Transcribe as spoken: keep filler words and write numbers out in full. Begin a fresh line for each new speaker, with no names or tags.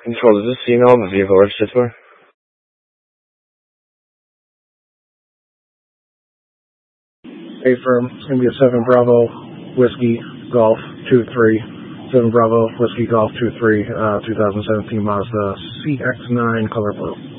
Control, does this signal the vehicle registered for?
A firm, it's going to be a seven Bravo Whiskey Golf two three. seven Bravo Whiskey Golf two three, uh, two thousand seventeen Mazda C X nine color blue.